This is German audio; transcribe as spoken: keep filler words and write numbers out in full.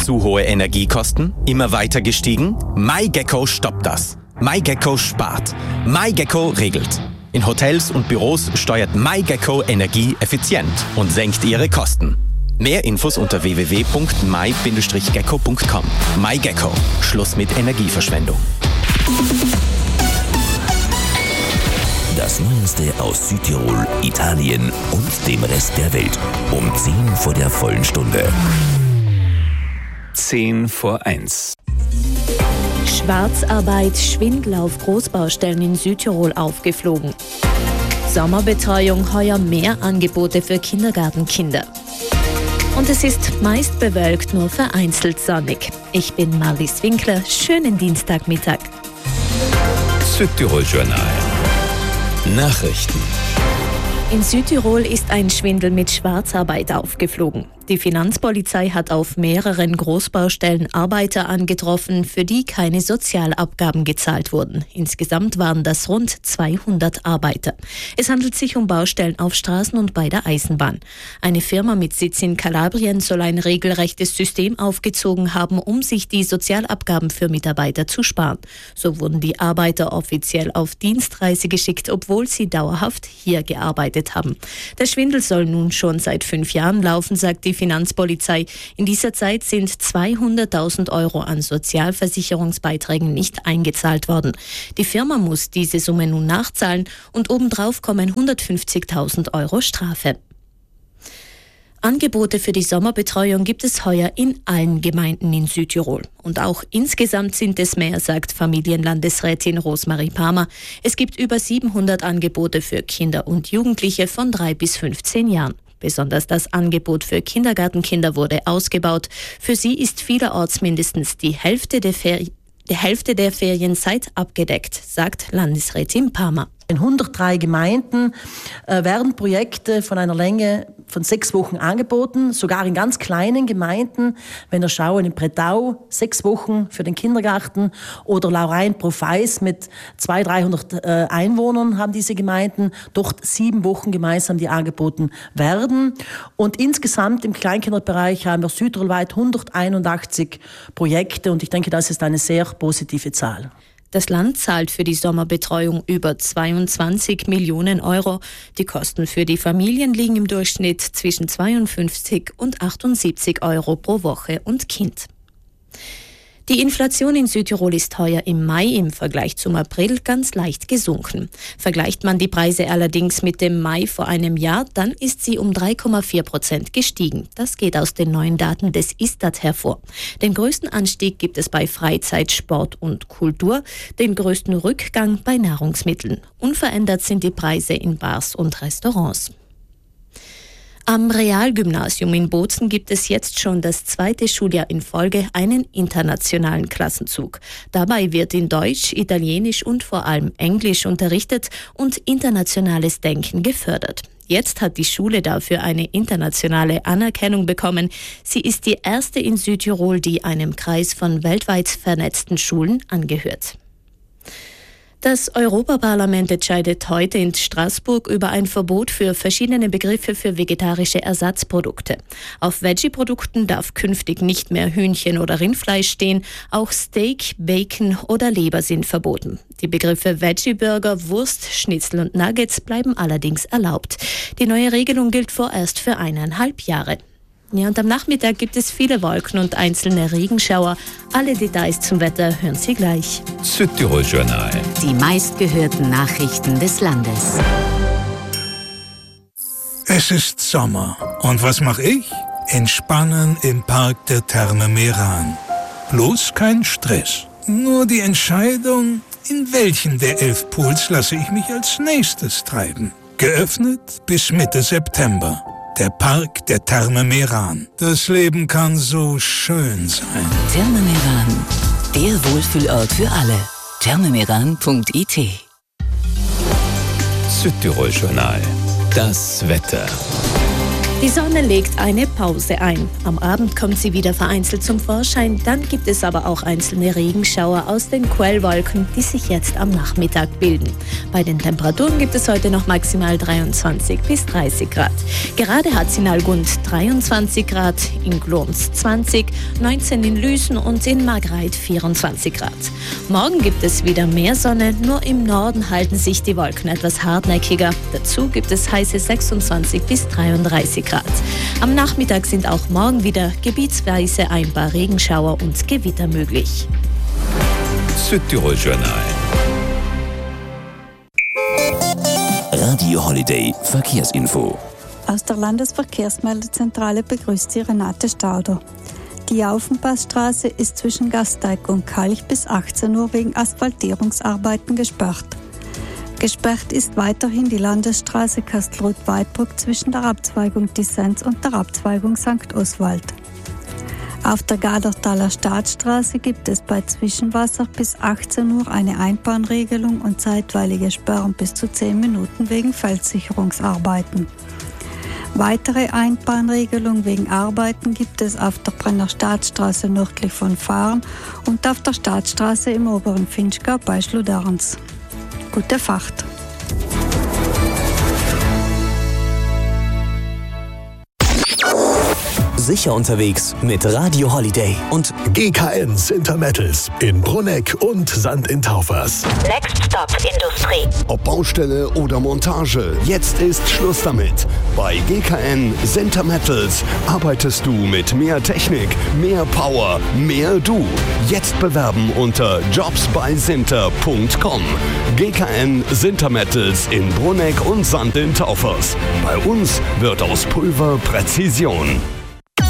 Zu hohe Energiekosten? Immer weiter gestiegen? MyGecko stoppt das. MyGecko spart. MyGecko regelt. In Hotels und Büros steuert MyGecko Energie effizient und senkt ihre Kosten. Mehr Infos unter w w w punkt my Bindestrich gecko punkt com. MyGecko. Schluss mit Energieverschwendung. Das Neueste aus Südtirol, Italien und dem Rest der Welt. Um zehn vor der vollen Stunde. zehn vor eins. Schwarzarbeit, Schwindel auf Großbaustellen in Südtirol aufgeflogen. Sommerbetreuung, heuer mehr Angebote für Kindergartenkinder. Und es ist meist bewölkt, nur vereinzelt sonnig. Ich bin Marlies Winkler. Schönen Dienstagmittag. Südtirol Journal. Nachrichten. In Südtirol ist ein Schwindel mit Schwarzarbeit aufgeflogen. Die Finanzpolizei hat auf mehreren Großbaustellen Arbeiter angetroffen, für die keine Sozialabgaben gezahlt wurden. Insgesamt waren das rund zweihundert Arbeiter. Es handelt sich um Baustellen auf Straßen und bei der Eisenbahn. Eine Firma mit Sitz in Kalabrien soll ein regelrechtes System aufgezogen haben, um sich die Sozialabgaben für Mitarbeiter zu sparen. So wurden die Arbeiter offiziell auf Dienstreise geschickt, obwohl sie dauerhaft hier gearbeitet haben. Der Schwindel soll nun schon seit fünf Jahren laufen, sagt die Finanzpolizei. In dieser Zeit sind zweihunderttausend Euro an Sozialversicherungsbeiträgen nicht eingezahlt worden. Die Firma muss diese Summe nun nachzahlen und obendrauf kommen hundertfünfzigtausend Euro Strafe. Angebote für die Sommerbetreuung gibt es heuer in allen Gemeinden in Südtirol. Und auch insgesamt sind es mehr, sagt Familienlandesrätin Rosmarie Palmer. Es gibt über siebenhundert Angebote für Kinder und Jugendliche von drei bis fünfzehn Jahren. Besonders das Angebot für Kindergartenkinder wurde ausgebaut. Für sie ist vielerorts mindestens die Hälfte der, Fer- die Hälfte der Ferienzeit abgedeckt, sagt Landesrätin Palmer. In hundertdrei Gemeinden äh, werden Projekte von einer Länge von sechs Wochen angeboten, sogar in ganz kleinen Gemeinden. Wenn wir schauen, in Bretau sechs Wochen für den Kindergarten oder Laurein-Profeis mit zweihundert, dreihundert äh, Einwohnern haben diese Gemeinden dort sieben Wochen gemeinsam, die angeboten werden. Und insgesamt im Kleinkinderbereich haben wir südtirolweit hunderteinundachtzig Projekte und ich denke, das ist eine sehr positive Zahl. Das Land zahlt für die Sommerbetreuung über zweiundzwanzig Millionen Euro. Die Kosten für die Familien liegen im Durchschnitt zwischen zweiundfünfzig und achtundsiebzig Euro pro Woche und Kind. Die Inflation in Südtirol ist heuer im Mai im Vergleich zum April ganz leicht gesunken. Vergleicht man die Preise allerdings mit dem Mai vor einem Jahr, dann ist sie um drei Komma vier Prozent gestiegen. Das geht aus den neuen Daten des Istat hervor. Den größten Anstieg gibt es bei Freizeit, Sport und Kultur, den größten Rückgang bei Nahrungsmitteln. Unverändert sind die Preise in Bars und Restaurants. Am Realgymnasium in Bozen gibt es jetzt schon das zweite Schuljahr in Folge einen internationalen Klassenzug. Dabei wird in Deutsch, Italienisch und vor allem Englisch unterrichtet und internationales Denken gefördert. Jetzt hat die Schule dafür eine internationale Anerkennung bekommen. Sie ist die erste in Südtirol, die einem Kreis von weltweit vernetzten Schulen angehört. Das Europaparlament entscheidet heute in Straßburg über ein Verbot für verschiedene Begriffe für vegetarische Ersatzprodukte. Auf Veggie-Produkten darf künftig nicht mehr Hühnchen oder Rindfleisch stehen, auch Steak, Bacon oder Leber sind verboten. Die Begriffe Veggie-Burger, Wurst, Schnitzel und Nuggets bleiben allerdings erlaubt. Die neue Regelung gilt vorerst für eineinhalb Jahre. Ja, und am Nachmittag gibt es viele Wolken und einzelne Regenschauer. Alle Details zum Wetter hören Sie gleich. Südtirol Journal. Die meistgehörten Nachrichten des Landes. Es ist Sommer. Und was mache ich? Entspannen im Park der Therme Meran. Bloß kein Stress. Nur die Entscheidung, in welchen der elf Pools lasse ich mich als nächstes treiben. Geöffnet bis Mitte September. Der Park der Therme Meran. Das Leben kann so schön sein. Therme Meran, der Wohlfühlort für alle. thermemeran punkt i t. Südtirol Journal. Das Wetter. Die Sonne legt eine Pause ein. Am Abend kommt sie wieder vereinzelt zum Vorschein. Dann gibt es aber auch einzelne Regenschauer aus den Quellwolken, die sich jetzt am Nachmittag bilden. Bei den Temperaturen gibt es heute noch maximal dreiundzwanzig bis dreißig Grad. Gerade hat es in Algund dreiundzwanzig Grad, in Glons zwanzig, neunzehn in Lüsen und in Margreid vierundzwanzig Grad. Morgen gibt es wieder mehr Sonne, nur im Norden halten sich die Wolken etwas hartnäckiger. Dazu gibt es heiße sechsundzwanzig bis dreiunddreißig Grad. Am Nachmittag sind auch morgen wieder gebietsweise ein paar Regenschauer und Gewitter möglich. Südtirol Journal. Radio Holiday Verkehrsinfo. Aus der Landesverkehrsmeldezentrale begrüßt Sie Renate Stauder. Die Aufenpassstraße ist zwischen Gasteig und Kalch bis achtzehn Uhr wegen Asphaltierungsarbeiten gesperrt. Gesperrt ist weiterhin die Landesstraße Kastelruth-Weidbruck zwischen der Abzweigung Dissens und der Abzweigung Sankt Oswald. Auf der Gadertaler Staatsstraße gibt es bei Zwischenwasser bis achtzehn Uhr eine Einbahnregelung und zeitweilige Sperren bis zu zehn Minuten wegen Feldsicherungsarbeiten. Weitere Einbahnregelungen wegen Arbeiten gibt es auf der Brenner Staatsstraße nördlich von Fahren und auf der Staatsstraße im oberen Finchgau bei Schluderns. Gute Fahrt! Sicher unterwegs mit Radio Holiday und G K N Sintermettels in Brunegg und Sand in Taufers. Next Stop Industrie. Ob Baustelle oder Montage, jetzt ist Schluss damit. Bei G K N Sintermettels arbeitest du mit mehr Technik, mehr Power, mehr du. Jetzt bewerben unter jobs bei sinter punkt com. G K N Sintermettels in Brunegg und Sand in Taufers. Bei uns wird aus Pulver Präzision.